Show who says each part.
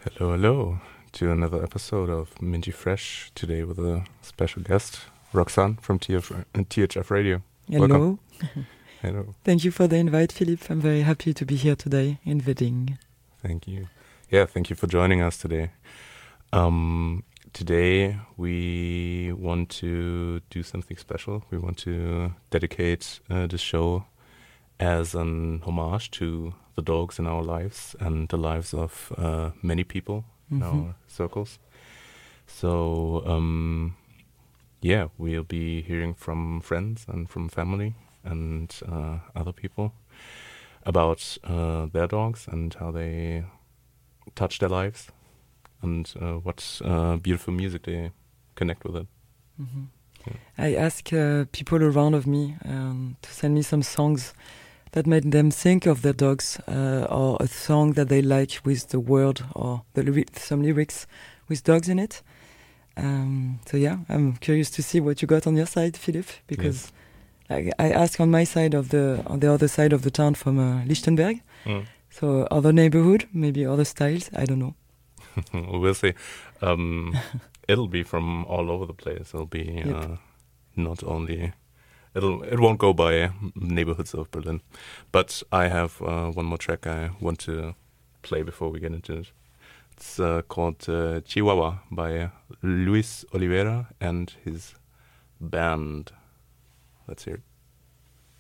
Speaker 1: Hello, hello to another episode of Minty Fresh. Today with a special guest, Roxanne from THF Radio.
Speaker 2: Hello.
Speaker 1: Welcome. Hello.
Speaker 2: Thank you for the invite, Philippe. I'm very happy to be here today in Wedding.
Speaker 1: Thank you. Yeah, thank you for joining us today. Today we want to do something special. We want to dedicate the show as an homage to the dogs in our lives and the lives of many people in our circles. So, we'll be hearing from friends and from family and other people about their dogs and how they touch their lives and what beautiful music they connect with it.
Speaker 2: Mm-hmm. Yeah. I ask people around of me to send me some songs that made them think of their dogs, or a song that they like with the word or some lyrics with dogs in it. So yeah, I'm curious to see what you got on your side, Philippe, because I ask on my side on the other side of the town from Lichtenberg. So other neighborhood, maybe other styles, I don't know.
Speaker 1: We'll see. It'll be from all over the place. It'll be not only... It won't go by neighborhoods of Berlin. But I have one more track I want to play before we get into it. It's called Chihuahua by Luis Oliveira and his band. Let's hear it.